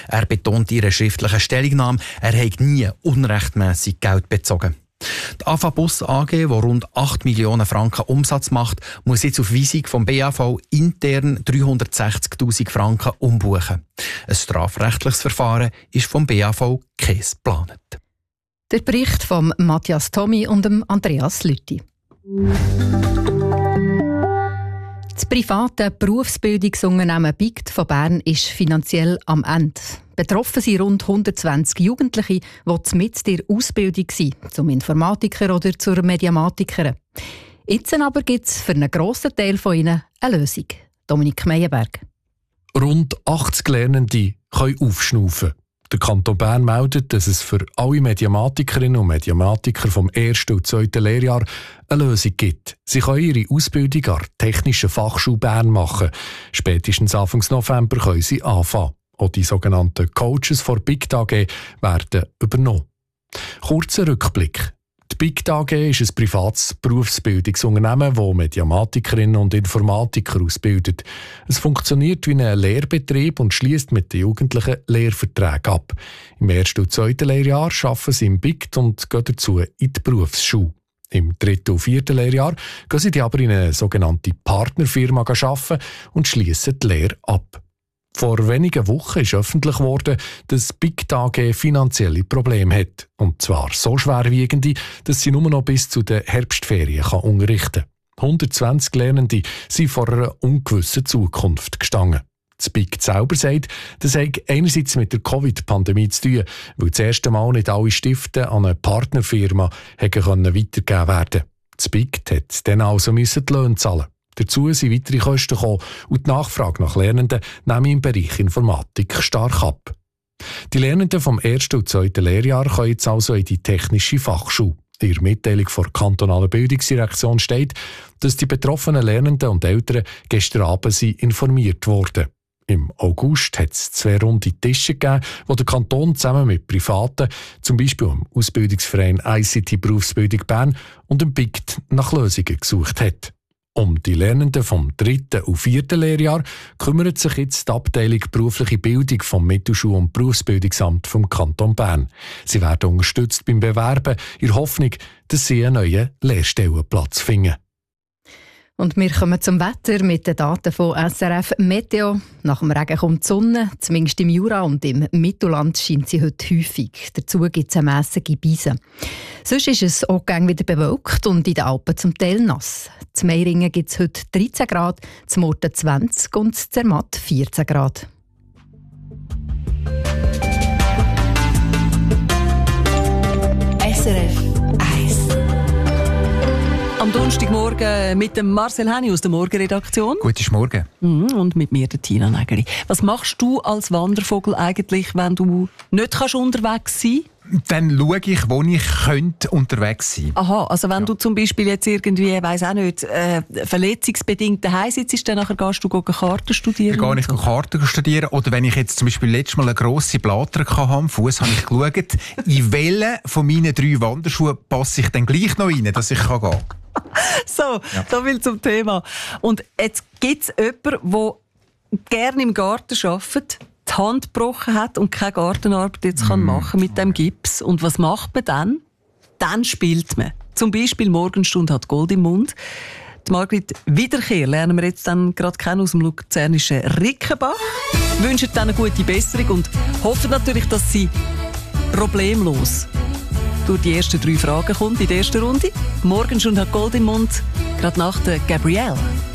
Er betont in ihrer schriftlichen Stellungnahme, er habe nie unrechtmässig Geld bezogen. Die AFA Bus AG, die rund 8 Millionen Franken Umsatz macht, muss jetzt auf Weisung vom BAV intern 360'000 Franken umbuchen. Ein strafrechtliches Verfahren ist vom BAV keins geplant. Der Bericht von Matthias Tommy und Andreas Lüthi. Das private Berufsbildungsunternehmen BIGT von Bern ist finanziell am Ende. Betroffen sind rund 120 Jugendliche, die mit der Ausbildung sind, zum Informatiker oder zur Mediamatikerin. Jetzt aber gibt es für einen grossen Teil von ihnen eine Lösung. Dominik Meyerberg. Rund 80 Lernende können aufschnaufen. Der Kanton Bern meldet, dass es für alle Mediamatikerinnen und Mediamatiker vom 1. und 2. Lehrjahr eine Lösung gibt. Sie können ihre Ausbildung an der Technischen Fachschule Bern machen. Spätestens Anfang November können sie anfangen. Auch die sogenannten Coaches von BIGT AG werden übernommen. Kurzer Rückblick. Die BIGT AG ist ein privates Berufsbildungsunternehmen, das Mediamatikerinnen und Informatiker ausbildet. Es funktioniert wie ein Lehrbetrieb und schließt mit den Jugendlichen Lehrverträge ab. Im 1. und 2. Lehrjahr arbeiten sie im BIGT und gehen dazu in die Berufsschule. Im 3. und 4. Lehrjahr gehen sie aber in eine sogenannte Partnerfirma arbeiten und schließen die Lehre ab. Vor wenigen Wochen ist öffentlich geworden, dass BIGT AG finanzielle Probleme hat. Und zwar so schwerwiegende, dass sie nur noch bis zu den Herbstferien unterrichten kann. 120 Lernende sind vor einer ungewissen Zukunft gestanden. Das BIGT selber sagt, das hat einerseits mit der Covid-Pandemie zu tun, weil das erste Mal nicht alle Stifte an eine Partnerfirma weitergegeben werden. Das BIGT hat dann also die Löhne zahlen. Dazu sind weitere Kosten gekommen und die Nachfrage nach Lernenden nehmen im Bereich Informatik stark ab. Die Lernenden vom 1. und 2. Lehrjahr können jetzt also in die Technische Fachschule. In der Mitteilung der kantonalen Bildungsdirektion steht, dass die betroffenen Lernenden und Eltern gestern Abend informiert wurden. Im August hat es 2 runde Tische gegeben, wo der Kanton zusammen mit Privaten, zum Beispiel dem Ausbildungsverein ICT Berufsbildung Bern und dem BIGT, nach Lösungen gesucht hat. Um die Lernenden vom 3. und 4. Lehrjahr kümmert sich jetzt die Abteilung Berufliche Bildung vom Mittelschul- und Berufsbildungsamt vom Kanton Bern. Sie werden unterstützt beim Bewerben in der Hoffnung, dass sie einen neuen Lehrstellenplatz finden. Und wir kommen zum Wetter mit den Daten von SRF Meteo. Nach dem Regen kommt die Sonne, zumindest im Jura und im Mittelland scheint sie heute häufig. Dazu gibt es eine mässige Beise. Sonst ist es auch wieder bewölkt und in den Alpen zum Teil nass. Zu Meiringen gibt es heute 13 Grad, zu Murten 20 und zu Zermatt 14 Grad. SRF 1. Am Donnerstagmorgen mit dem Marcel Henny aus der Morgenredaktion. Guten Morgen. Und mit mir, der Tina Nägeli. Was machst du als Wandervogel eigentlich, wenn du nicht unterwegs sein kannst? Dann schaue ich, wo ich unterwegs sein könnte. Aha, also wenn du zum Beispiel jetzt irgendwie, weiss auch nicht, verletzungsbedingt daheim sitzt, dann nachher gehst du Karten studieren? Dann gehe ich Karten studieren. Oder wenn ich jetzt zum Beispiel letztes Mal eine grosse Blatter hatte am Fuß, habe ich geschaut, in welchen von meinen 3 Wanderschuhen passe ich dann gleich noch rein, dass ich gehen kann. So, so viel zum Thema. Und jetzt gibt es jemanden, der gerne im Garten arbeitet, die Hand gebrochen hat und keine Gartenarbeit jetzt kann machen mit dem Gips. Und was macht man dann? Dann spielt man. Zum Beispiel Morgenstunde hat Gold im Mund. Die Margrit Wiederkehr lernen wir jetzt dann gerade kennen aus dem luzernischen Rickenbach. Wir wünschen dann eine gute Besserung und hoffen natürlich, dass sie problemlos durch die ersten 3 Fragen kommt in der ersten Runde. Morgenstunde hat Gold im Mund, gerade nach der Gabrielle.